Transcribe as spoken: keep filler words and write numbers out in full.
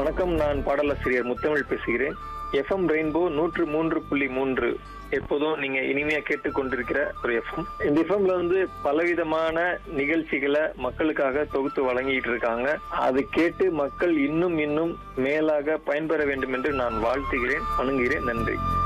வணக்கம், நான் பாடலாசிரியர் முத்தமிழ் பேசுகிறேன். எஃப்எம் ரெயின்போ நூற்று மூன்று புள்ளி மூன்று எப்போதும் நீங்க இனிமையா கேட்டுக்கொண்டிருக்கிற ஒரு எஃப்எம். இந்த எஃப்எம்ல வந்து பலவிதமான நிகழ்ச்சிகளை மக்களுக்காக தொகுத்து வழங்கிட்டு இருக்காங்க. அதை கேட்டு மக்கள் இன்னும் இன்னும் மேலாக பயன்பெற வேண்டும் என்று நான் வாழ்த்துகிறேன், வணங்குகிறேன். நன்றி.